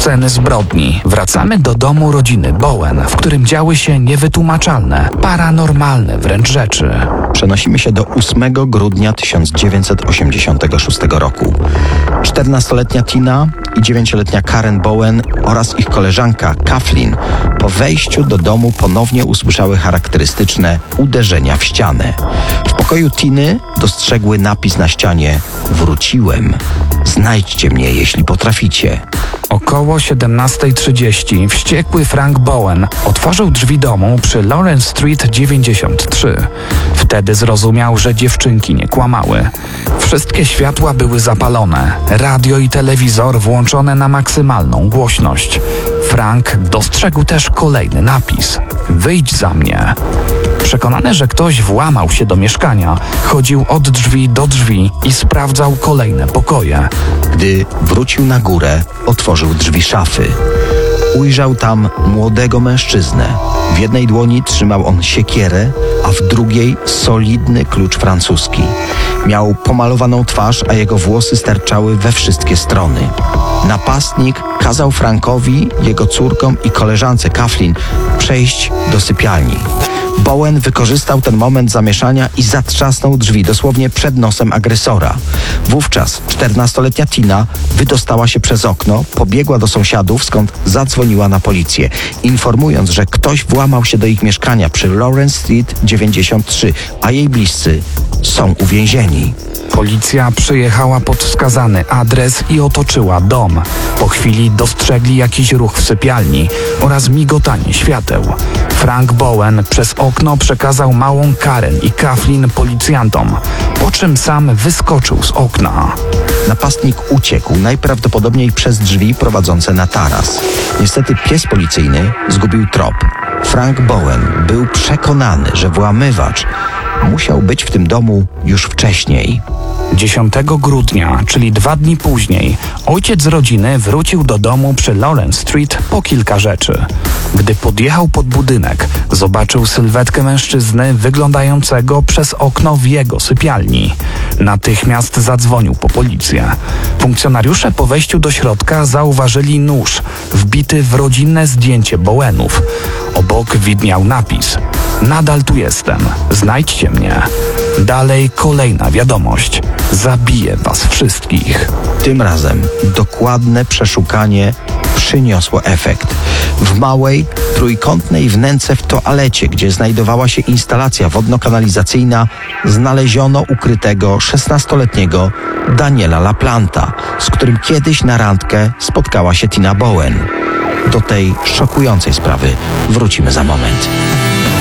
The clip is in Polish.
Sceny zbrodni. Wracamy do domu rodziny Bowen, w którym działy się niewytłumaczalne, paranormalne wręcz rzeczy. Przenosimy się do 8 grudnia 1986 roku. 14-letnia Tina i 9-letnia Karen Bowen oraz ich koleżanka Kathleen po wejściu do domu ponownie usłyszały charakterystyczne uderzenia w ścianę. W pokoju Tiny dostrzegły napis na ścianie: wróciłem. Znajdźcie mnie, jeśli potraficie. Około 17:30 wściekły Frank Bowen otworzył drzwi domu przy Lawrence Street 93. Wtedy zrozumiał, że dziewczynki nie kłamały. Wszystkie światła były zapalone, radio i telewizor włączone na maksymalną głośność. Frank dostrzegł też kolejny napis: wyjdź za mnie. Przekonany, że ktoś włamał się do mieszkania, chodził od drzwi do drzwi i sprawdzał kolejne pokoje. Gdy wrócił na górę, otworzył drzwi szafy. Ujrzał tam młodego mężczyznę. W jednej dłoni trzymał on siekierę, a w drugiej solidny klucz francuski. Miał pomalowaną twarz, a jego włosy sterczały we wszystkie strony. Napastnik kazał Frankowi, jego córkom i koleżance Kathleen przejść do sypialni. Bowen wykorzystał ten moment zamieszania i zatrzasnął drzwi dosłownie przed nosem agresora. Wówczas 14-letnia Tina wydostała się przez okno, pobiegła do sąsiadów, skąd zadzwoniła na policję, informując, że ktoś włamał się do ich mieszkania przy Lawrence Street 93, a jej bliscy są uwięzieni. Policja przyjechała pod wskazany adres i otoczyła dom. Po chwili dostrzegli jakiś ruch w sypialni oraz migotanie świateł. Frank Bowen przez okno przekazał małą Karen i Kathleen policjantom, po czym sam wyskoczył z okna. Napastnik uciekł, najprawdopodobniej przez drzwi prowadzące na taras. Niestety pies policyjny zgubił trop. Frank Bowen był przekonany, że włamywacz musiał być w tym domu już wcześniej. 10 grudnia, czyli 2 dni później, ojciec rodziny wrócił do domu przy Lawrence Street po kilka rzeczy. Gdy podjechał pod budynek, zobaczył sylwetkę mężczyzny wyglądającego przez okno w jego sypialni. Natychmiast zadzwonił po policję. Funkcjonariusze po wejściu do środka zauważyli nóż wbity w rodzinne zdjęcie Bowenów. Obok widniał napis: nadal tu jestem, znajdźcie mnie. Dalej kolejna wiadomość: zabiję was wszystkich. Tym razem dokładne przeszukanie przyniosło efekt. W małej, trójkątnej wnęce w toalecie, gdzie znajdowała się instalacja wodno-kanalizacyjna, znaleziono ukrytego 16-letniego Daniela LaPlanta, z którym kiedyś na randkę spotkała się Tina Bowen. Do tej szokującej sprawy wrócimy za moment.